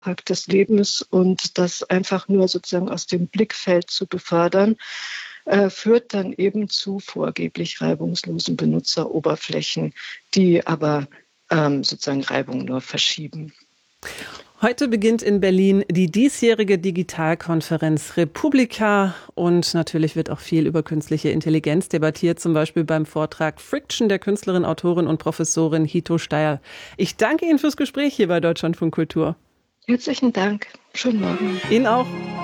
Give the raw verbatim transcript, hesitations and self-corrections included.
des Lebens und das einfach nur sozusagen aus dem Blickfeld zu befördern, äh, führt dann eben zu vorgeblich reibungslosen Benutzeroberflächen, die aber ähm, sozusagen Reibung nur verschieben. Heute beginnt in Berlin die diesjährige Digitalkonferenz Republika und natürlich wird auch viel über künstliche Intelligenz debattiert, zum Beispiel beim Vortrag Friction der Künstlerin, Autorin und Professorin Hito Steyerl. Ich danke Ihnen fürs Gespräch hier bei Deutschlandfunk Kultur. Herzlichen Dank. Schönen Morgen. Ihnen auch.